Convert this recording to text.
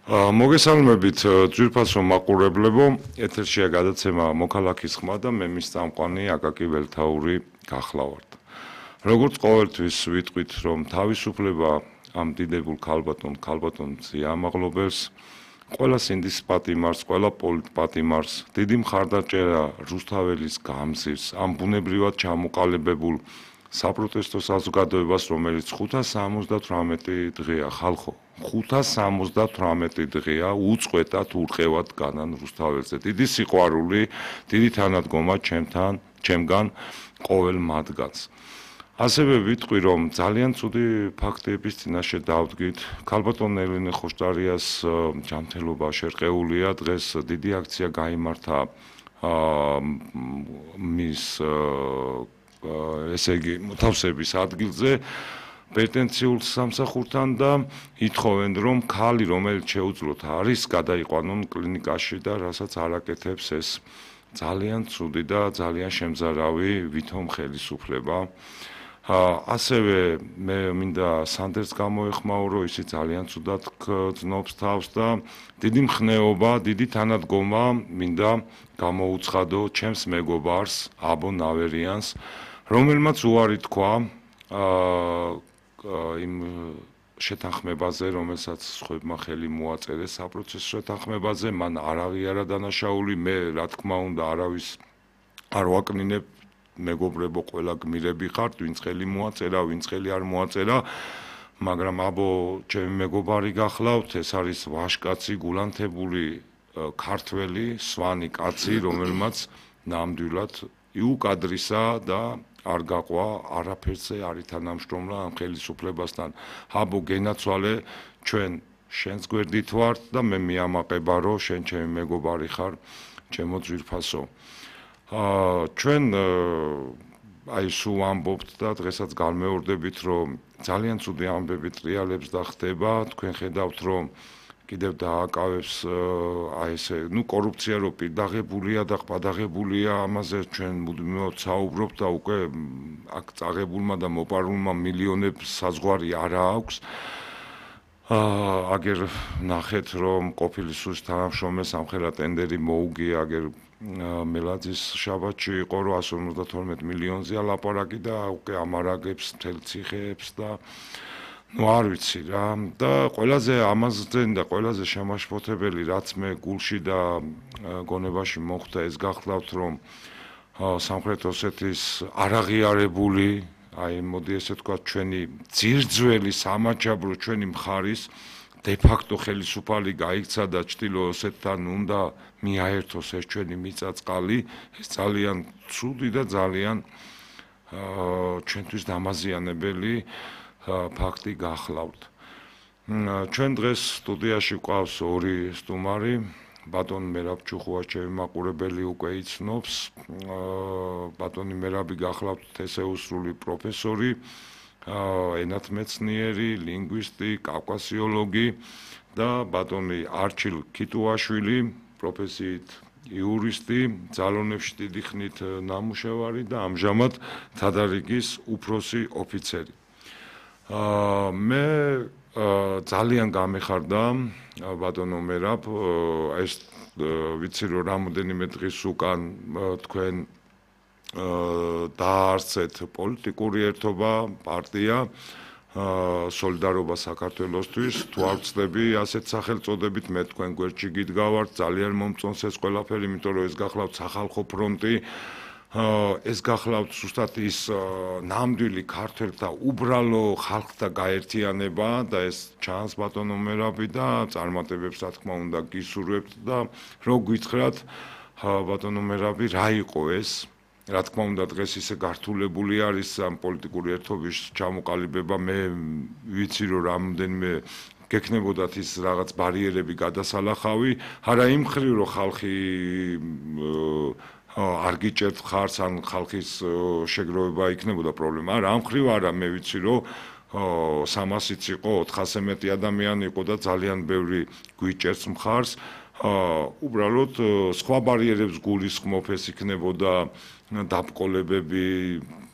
მოგესალმებით ძვირფასო მაყურებლებო, ეთერშია გადაცემა მოქალაქის ხმა და მე მის წამყვანი აკაკი ველთაური გახლავართ. როგორც ყოველთვის ვიტყვით, რომ თავისუფლება ამ დიდებულ ქალბატონს იამაღლობებს, ყველა სინდის პატიმარს, ყველა პოლიტპატიმარს, დიდი მხარდაჭერა რუსთაველის გამზირს, ამ ბუნებრივად ჩამოყალიბებულ საპროტესტო საზოგადოებას, რომელიც 578 დღეა ხალხო 578 დღეა უწყვეტად ურყევად განან რუსთაველზე. დიდი სიყვარული, დიდი თანადგომა ჩემგან ყოველ მათგანს. ასევე ვიტყვი, რომ ძალიან ცუდი ფაქტების წინაშე დავდგით. ქალბატონ ელენე ხოშტარიას ჯანმრთელობა შერყეულია. დღეს დიდი აქცია გაიმართა მის ესე იგი მოთავსების ადგილზე პეტენციულ სამსახურთან და ითხოვენ, რომ ქალი, რომელიც შეუძლოთ არის, გადაიყვანონ კლინიკაში და რასაც არაკეთებს ეს ძალიან ცუდი და ძალიან შემზარავი ვითომ ხელისუფლება. ასევე მე მინდა სანდერს გამოეხმაურო, ისიც ძალიან ცუდად გრძნობს თავს და დიდი მხნეობა, დიდი თანადგომა მინდა გამოუცხადო ჩემს მეგობარს აბო ნავერიანს, რომელმაც უარი თქვა იმ შეთანხმებაზე, რომელსაც სხვებმა ხელი მოაწერეს საპროცესო შეთანხმებაზე, მან არ აღიარა დანაშაული, მე რა თქმა უნდა არავის არ ვაკნინებ, მეგობრებო, ყველა გმირები ხართ, ვინც ხელი მოაწერა, ვინც ხელი არ მოაწერა, მაგრამ აბო ჩემი მეგობარი გახლავთ, ეს არის ვაჟკაცი, გულანთებული ქართველი, სვანი კაცი, რომელმაც ნამდვილად იუკადრისა და არ გაყვა არაფერზე არ ითანამშრომლა ამ ხელისუფლებასთან. აბო გენაცვალე, ჩვენ შენს გვერდით ვართ და მე მიამაყება, რომ შენ ჩემი მეგობარი ხარ, ჩემო ძვირფასო. ჩვენ აი სულ ამბობთ და დღესაც განმეორდებით, რომ ძალიან ცუდი ამბები ტრიალებს და ხდება, თქვენ ხედავთ, რომ კიდევ დააკავებს აი ესე, კორუფცია რო პირდაღებულია და ყბადაღებულია, ამაზე ჩვენ მუდმივად საუბრობთ და უკვე აქ წაღებულმა და მოპარულმა მილიონებს საზღვარი არა აქვს. აგერ ნახეთ, რომ ყოფილი სუსტ თანამშრომელს სამხელა ტენდერი მოუგია, აგერ მელაძის შაბათში იყო, რომ 152 მილიონზეა ლაპარაკი და უკვე ამარაგებს მთელ ციხეებს და არ ვიცი რა და ყველაზე ამაზდენ და ყველაზე შემაშფოთებელი რაც მე გულში და გონებაში მოხვდა ეს გახლავთ, რომ სამხრეთ ოსეთის არაღიარებული, აი მოდი ესე თქვა, ჩვენი ძირძველი სამაჩაბრო ჩვენი მხარის de facto ხელისუფალი გაიქცა და ჩრდილო ოსეთთან უნდა მიაერთოს ეს ჩვენი მიწა-წყალი, ეს ძალიან ცუდი და ძალიან ჩვენთვის დამაზიანებელი ფაქტი გახლავთ. ჩვენ დღეს სტუდიაში გვყავს ორი სტუმარი, ბატონი მერაბ ჩუხუაჩევი მაყურებელი უკვე იცნობს, ბატონი მერაბი გახლავთ თესეუსრული პროფესორი, ენათმეცნიერი, ლინგვისტი, კავკასიოლოგი და ბატონი არჩილ ქიტუაშვილი, პროფესიით იურისტი, ძალონებში დიდი ხნით ნამუშევარი და ამჟამად თადარიგის უფროსი ოფიცერი. მე ძალიან გამეხარდა ბატონო მერაბ, ეს ვიცი რომ რამოდენიმე დღის უკან თქვენ დაარსეთ პოლიტიკური ერთობა, პარტია სოლიდარობა საქართველოსთვის, თუ არ ვცდები ასეთ სახელწოდებით, მე თქვენ გვერდში გიდგავართ, ძალიან მომწონს ეს ყველაფერი, იმიტომ რომ ეს გახლავთ სახალხო ფრონტი, ეს გახლავთ ზუსტად ის ნამდვილი ქართველთა უბრალო ხალხთა გაერთიანება და ეს ჩანს ბატონო მერაბი და წარმატებებს რა თქმა უნდა გისურვებთ და რო გითხრათ ბატონო მერაბი რა იყო ეს, რა თქმა უნდა დღეს ისე გართულებული არის ამ პოლიტიკური ერთობის ჩამოყალიბება, მე ვიცი რომ რამდენიმე გექნებოდათ ის რაღაც ბარიერები გადასალახავი, არა იმ მხრივ რომ ხალხი არ გიჭერთ ხარს ან ხალხის შეგროვება იქნებოდა პრობლემა, არა ამ მხრივ არა, მე ვიცი რომ 300-იც იყო, 400-ზე მეტი ადამიანი იყო და ძალიან ბევრი გვიჭერს მხარს, უბრალოდ სხვა ბარიერებს გულისხმობ, ეს იქნებოდა დაბკოლებები,